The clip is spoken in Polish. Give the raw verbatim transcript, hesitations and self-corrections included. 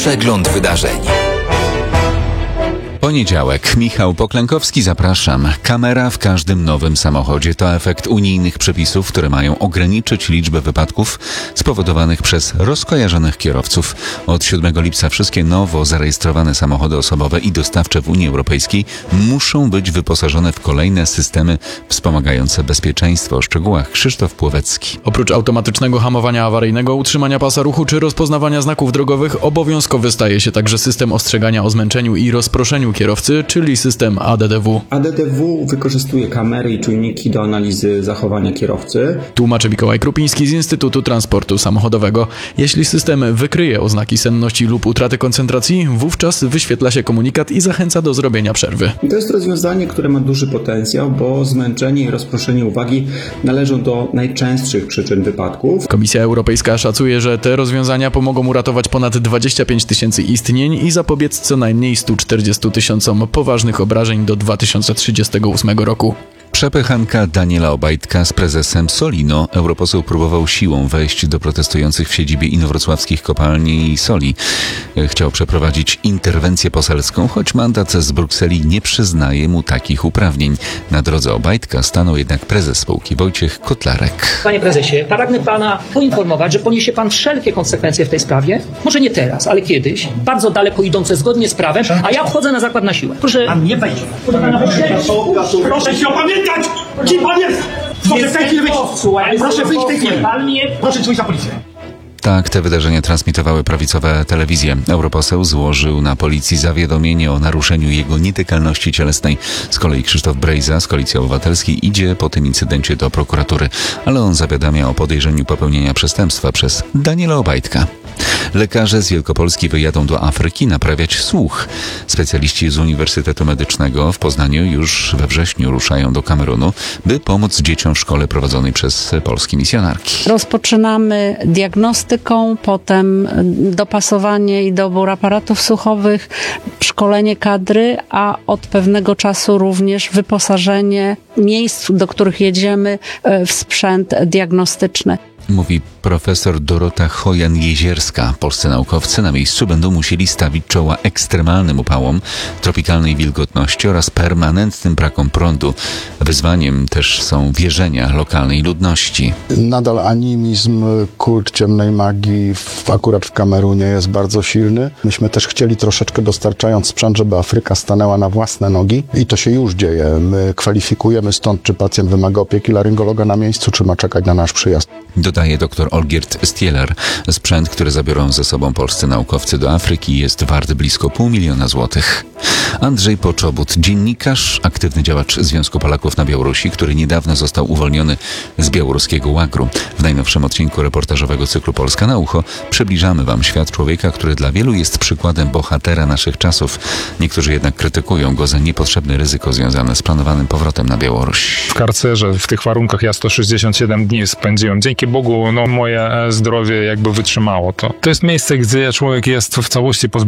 Przegląd wydarzeń. Poniedziałek. Michał Poklękowski, zapraszam. Kamera w każdym nowym samochodzie to efekt unijnych przepisów, które mają ograniczyć liczbę wypadków spowodowanych przez rozkojarzonych kierowców. Od siódmego lipca wszystkie nowo zarejestrowane samochody osobowe i dostawcze w Unii Europejskiej muszą być wyposażone w kolejne systemy wspomagające bezpieczeństwo. O szczegółach Krzysztof Płowecki. Oprócz automatycznego hamowania awaryjnego, utrzymania pasa ruchu czy rozpoznawania znaków drogowych, obowiązkowy staje się także system ostrzegania o zmęczeniu i rozproszeniu kierowcy, czyli system A D D W. A D D W wykorzystuje kamery i czujniki do analizy zachowania kierowcy. Tłumaczy Mikołaj Krupiński z Instytutu Transportu Samochodowego. Jeśli system wykryje oznaki senności lub utraty koncentracji, wówczas wyświetla się komunikat i zachęca do zrobienia przerwy. I to jest rozwiązanie, które ma duży potencjał, bo zmęczenie i rozproszenie uwagi należą do najczęstszych przyczyn wypadków. Komisja Europejska szacuje, że te rozwiązania pomogą uratować ponad dwadzieścia pięć tysięcy istnień i zapobiec co najmniej stu czterdziestu tysiącom poważnych obrażeń do dwa tysiące trzydziestego ósmego roku. Przepychanka Daniela Obajtka z prezesem Solino. Europoseł próbował siłą wejść do protestujących w siedzibie inowrocławskich kopalni soli. Chciał przeprowadzić interwencję poselską, choć mandat z Brukseli nie przyznaje mu takich uprawnień. Na drodze Obajtka stanął jednak prezes spółki Wojciech Kotlarek. Panie prezesie, pragnę pana poinformować, że poniesie pan wszelkie konsekwencje w tej sprawie. Może nie teraz, ale kiedyś. Bardzo daleko idące zgodnie z prawem, a ja wchodzę na zakład na siłę. Proszę... Pan nie wejdzie. Proszę się opamiętać! Kim pan jest? Proszę w tej chwili wyjść! Proszę wyjść w tej chwili! Proszę dzwonić na policję. Tak, te wydarzenia transmitowały prawicowe telewizje. Europoseł złożył na policji zawiadomienie o naruszeniu jego nietykalności cielesnej. Z kolei Krzysztof Brejza z Koalicji Obywatelskiej idzie po tym incydencie do prokuratury, ale on zawiadamia o podejrzeniu popełnienia przestępstwa przez Daniela Obajtka. Lekarze z Wielkopolski wyjadą do Afryki naprawiać słuch. Specjaliści z Uniwersytetu Medycznego w Poznaniu już we wrześniu ruszają do Kamerunu, by pomóc dzieciom w szkole prowadzonej przez polskie misjonarki. Rozpoczynamy diagnostyką, potem dopasowanie i dobór aparatów słuchowych, szkolenie kadry, a od pewnego czasu również wyposażenie miejsc, do których jedziemy, w sprzęt diagnostyczny. Mówi profesor Dorota Chojan-Jezierska. Polscy naukowcy na miejscu będą musieli stawić czoła ekstremalnym upałom, tropikalnej wilgotności oraz permanentnym brakom prądu. Wyzwaniem też są wierzenia lokalnej ludności. Nadal animizm, kult ciemnej magii w, akurat w Kamerunie jest bardzo silny. Myśmy też chcieli troszeczkę dostarczając sprzęt, żeby Afryka stanęła na własne nogi i to się już dzieje. My kwalifikujemy stąd, czy pacjent wymaga opieki laryngologa na miejscu, czy ma czekać na nasz przyjazd. Dodaje dr Olgierd Stieler. Sprzęt, który zabiorą ze sobą polscy naukowcy do Afryki, jest wart blisko pół miliona złotych. Andrzej Poczobut, dziennikarz, aktywny działacz Związku Polaków na Białorusi, który niedawno został uwolniony z białoruskiego łagru. W najnowszym odcinku reportażowego cyklu Polska na ucho przybliżamy wam świat człowieka, który dla wielu jest przykładem bohatera naszych czasów. Niektórzy jednak krytykują go za niepotrzebne ryzyko związane z planowanym powrotem na Białoruś. W karcerze, w tych warunkach ja sto sześćdziesiąt siedem dni spędziłem. Dzięki Bogu, no moje zdrowie jakby wytrzymało to. To jest miejsce, gdzie człowiek jest w całości pozbawiony